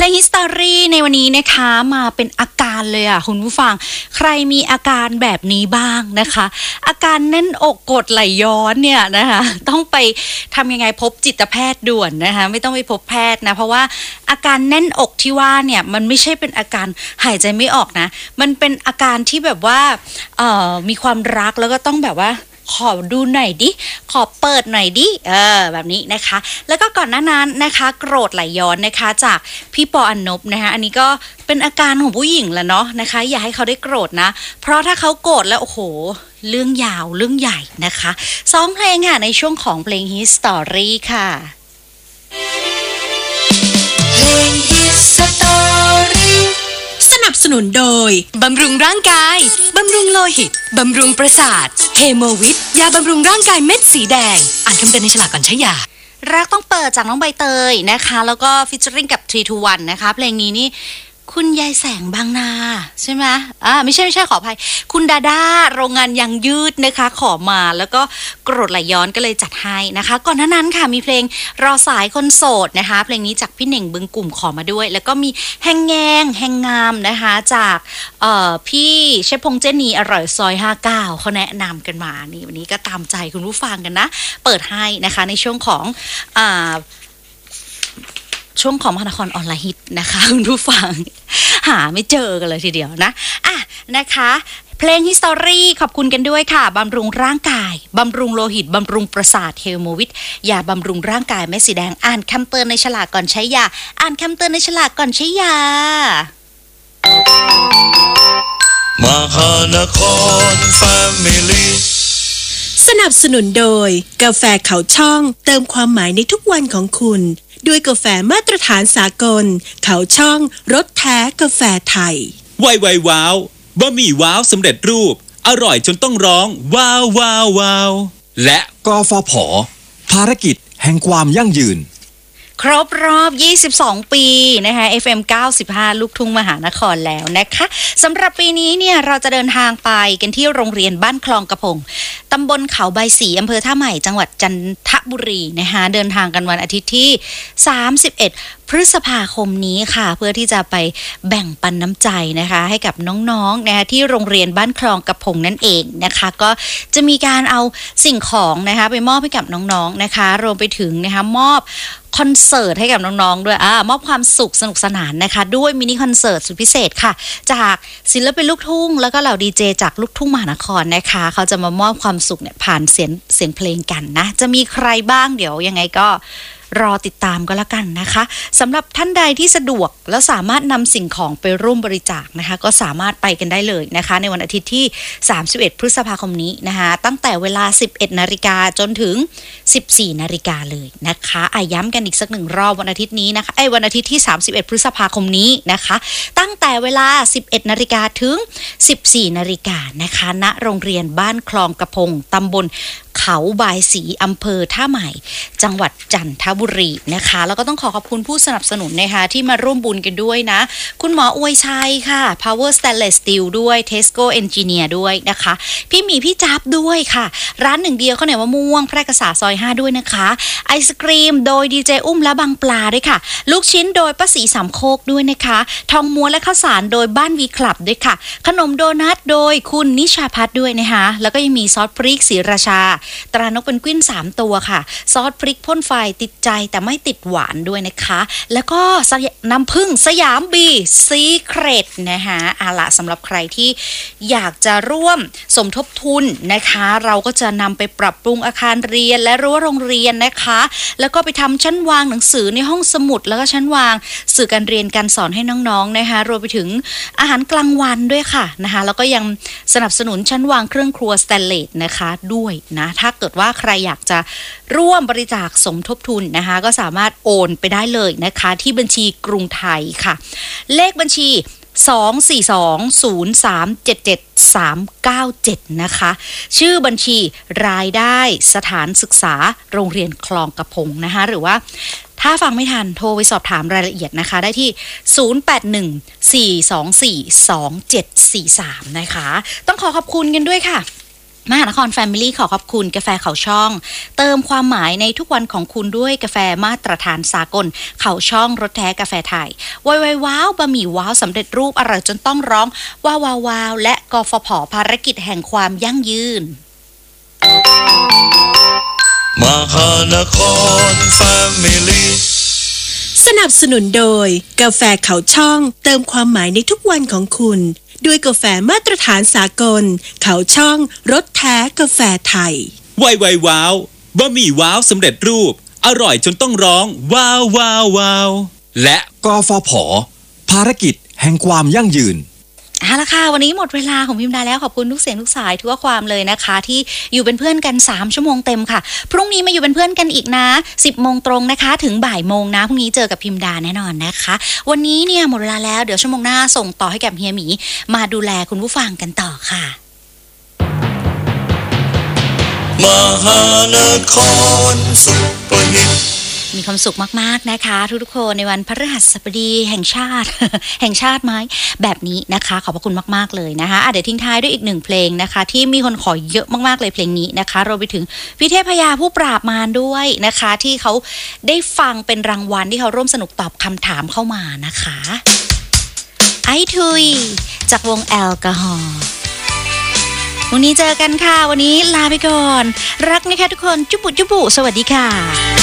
ง History ในวันนี้นะคะมาเป็นอาการเลยอ่ะคุณผู้ฟังใครมีอาการแบบนี้บ้างนะคะอาการแน่นอกกรดไหลย้อนเนี่ยนะคะต้องไปทำยังไงพบจิตแพทย์ด่วนนะคะไม่ต้องไปพบแพทย์นะเพราะว่าอาการแน่นอกที่ว่าเนี่ยมันไม่ใช่เป็นอาการหายใจไม่ออกนะมันเป็นอาการที่แบบว่ามีความรักแล้วก็ต้องแบบว่าขอดูหน่อยดิขอเปิดหน่อยดิแบบนี้นะคะแล้วก็ก่อนหน้านั้นนะคะโกรธไหลย้อนนะคะจากพี่ปออนนบนะคะอันนี้ก็เป็นอาการของผู้หญิงแหละเนาะนะคะอย่าให้เขาได้โกรธนะเพราะถ้าเขาโกรธแล้วโอ้โหเรื่องยาวเรื่องใหญ่นะคะ2เพลงค่ะในช่วงของเพลง History ค่ะเพลง Historyสนับสนุนโดยบำรุงร่างกายบำรุงโลหิตบำรุงประสาทเฮโมวิทยาบำรุงร่างกายเม็ดสีแดงอ่านคำเตือนในฉลากก่อนใช้ยารักต้องเปิดจากน้องใบเตยนะคะแล้วก็ฟีเจอริ่งกับ321นะคะเพลงนี้นี่คุณยายแสงบางนาใช่ไหมไม่ใช่ขออภัยคุณดาด้าโรงงานยังยืดนะคะขอมาแล้วก็กรดไหลย้อนก็เลยจัดให้นะคะก่อนหน้านั้นค่ะมีเพลงรอสายคนโสดนะคะเพลงนี้จากพี่เหน่งบึงกลุ่มขอมาด้วยแล้วก็มีแหงแงงแหงงามนะคะจากพี่เชฟพงษ์เจนีอร่อยซอย59เขาแนะนำกันมานี่วันนี้ก็ตามใจคุณผู้ฟังกันนะเปิดให้นะคะในช่วงของมหานครออนไลน์ฮิตนะคะคุณผู้ฟังหาไม่เจอกันเลยทีเดียวนะนะคะเพลง History ขอบคุณกันด้วยค่ะบำรุงร่างกายบำรุงโลหิตบำรุงประสาทเฮลโมวิทยาบำรุงร่างกายเม็ดสีแดงอ่านคำเตือนในฉลากก่อนใช้ยาอ่านคำเตือนในฉลากก่อนใช้ยามหานครแฟมิลี่สนับสนุนโดยกาแฟเขาช่องเติมความหมายในทุกวันของคุณด้วยกาแฟมาตรฐานสากลเขาช่องรสแท้กาแฟไทยไวว้าวบะหมี่ว้าวสำเร็จรูปอร่อยจนต้องร้องว้าวว้าวว้าวและกฟผ.ภารกิจแห่งความยั่งยืนครบรอบ22ปีนะคะ FM 95ลูกทุ่งมหานครแล้วนะคะสำหรับปีนี้เนี่ยเราจะเดินทางไปกันที่โรงเรียนบ้านคลองกระพงตำบลเขาใบสีอำเภอท่าใหม่จังหวัดจันทบุรีนะคะเดินทางกันวันอาทิตย์ที่31พฤษภาคมนี้ค่ะเพื่อที่จะไปแบ่งปันน้ำใจนะคะให้กับน้องๆนะคะที่โรงเรียนบ้านคลองกระพงนั่นเองนะคะก็จะมีการเอาสิ่งของนะคะไปมอบให้กับน้องๆนะคะรวมไปถึงนะคะมอบคอนเสิร์ตให้กับน้องๆด้วยมอบความสุขสนุกสนานนะคะด้วยมินิคอนเสิร์ตสุดพิเศษค่ะจากศิลปินลูกทุ่งแล้วก็เหล่าดีเจจากลูกทุ่งมหานครนะคะเขาจะมามอบความสุขเนี่ยผ่านเสียงเพลงกันนะจะมีใครบ้างเดี๋ยวยังไงก็รอติดตามก็แล้วกันนะคะสำหรับท่านใดที่สะดวกแล้วสามารถนำสิ่งของไปร่วมบริจาคนะคะก็สามารถไปกันได้เลยนะคะในวันอาทิตย์ที่31พฤษภาคมนี้นะคะตั้งแต่เวลา 11:00 นจนถึง 14:00 นเลยนะคะย้ำกันอีกสักหนึ่งรอบวันอาทิตย์นี้นะคะวันอาทิตย์ที่31พฤษภาคมนี้นะคะตั้งแต่เวลา 11:00 นถึง 14:00 นนะคะณโรงเรียนบ้านคลองกระพงตำบลเขาบายสีอำเภอท่าใหม่จังหวัดจันทบุรีนะคะแล้วก็ต้องขอบคุณผู้สนับสนุนนะคะที่มาร่วมบุญกันด้วยนะคุณหมออวยชัยค่ะ Power Stainless Steel ด้วย Tesco Engineer ด้วยนะคะพี่หมีพี่จับด้วยค่ะร้านหนึ่งเดียวข้าวเหนียวมะม่วงแพร่กษาซอย5ด้วยนะคะไอศกรีมโดยดีเจอุ้มและบางปลาด้วยค่ะลูกชิ้นโดยป้าสีสามโคกด้วยนะคะทองม้วนและข้าวสารโดยบ้านวีคลับด้วยค่ะขนมโดนัทโดยคุณนิชาพัฒน์ด้วยนะคะแล้วก็ยังมีซอสพริกศรีราชาตรานกเป็นกวิ้น3ตัวค่ะซอสพริกพ่นไฟติดใจแต่ไม่ติดหวานด้วยนะคะแล้วก็น้ำผึ้งสยามบีซีเครตนะคะละสำหรับใครที่อยากจะร่วมสมทบทุนนะคะเราก็จะนำไปปรับปรุงอาคารเรียนและรั้วโรงเรียนนะคะแล้วก็ไปทำชั้นวางหนังสือในห้องสมุดแล้วก็ชั้นวางสื่อการเรียนการสอนให้น้องๆนะคะรวมไปถึงอาหารกลางวันด้วยค่ะนะคะแล้วก็ยังสนับสนุนชั้นวางเครื่องครัวสแตนเลสนะคะด้วยนะถ้าเกิดว่าใครอยากจะร่วมบริจาคสมทบทุนนะคะก็สามารถโอนไปได้เลยนะคะที่บัญชีกรุงไทยค่ะเลขบัญชี24203779397นะคะชื่อบัญชีรายได้สถานศึกษาโรงเรียนคลองกระพงนะคะหรือว่าถ้าฟังไม่ทันโทรไปสอบถามรายละเอียดนะคะได้ที่0814242743นะคะต้องขอบคุณกันด้วยค่ะมหานครแฟมิลี่ขอขอบคุณกาแฟเขาช่องเติมความหมายในทุกวันของคุณด้วยกาแฟมาตรฐานสากลเขาช่องรสแท้กาแฟไทยว้าวบะหมี่ว้าวสำเร็จรูปอร่อยจนต้องร้องว้าวและกฟผ.ภารกิจแห่งความยั่งยืนมหานครแฟมิลี่สนับสนุนโดยกาแฟเขาช่องเติมความหมายในทุกวันของคุณด้วยกาแฟมาตรฐานสากลเขาช่องรสแท้กาแฟไทยว้าวบะหมี่ว้าวสำเร็จรูปอร่อยจนต้องร้องว้าวและกฟผ ภารกิจแห่งความยั่งยืนเอาละค่ะวันนี้หมดเวลาของพิมพ์ดาแล้วขอบคุณทุกเสียงทุกสายทุกข้อความเลยนะคะที่อยู่เป็นเพื่อนกัน3ชั่วโมงเต็มค่ะพรุ่งนี้มาอยู่เป็นเพื่อนกันอีกนะ 10 โมงตรงนะคะถึงบ่ายโมงนะพรุ่งนี้เจอกับพิมพ์ดาแน่นอนนะคะวันนี้เนี่ยหมดเวลาแล้วเดี๋ยวชั่วโมงหน้าส่งต่อให้กับเฮียหมีมาดูแลคุณผู้ฟังกันต่อค่ะมหานครสุปนิตมีความสุขมากๆนะคะทุกๆคนในวันพฤหัสบดีแห่งชาติ แห่งชาติไหมแบบนี้นะคะขอบพระคุณมากๆเลยนะคะเดี๋ยวทิ้งท้ายด้วยอีก1เพลงนะคะที่มีคนขอเยอะมากๆเลยเพลงนี้นะคะรวมไปถึงพี่เทพยาผู้ปราบมารด้วยนะคะที่เขาได้ฟังเป็นรางวัลที่เขาร่วมสนุกตอบคำถามเข้ามานะคะไอทุยจากวงแอลกอฮอล์วันนี้เจอกันค่ะวันนี้ลาไปก่อนรักนะคะทุกคนจุบุสวัสดีค่ะ